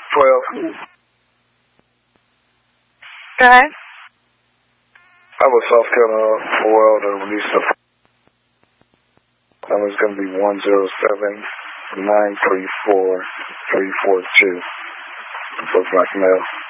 12. Go ahead. I was South Carolina World and released the number's going to be 107-934-342. For black male.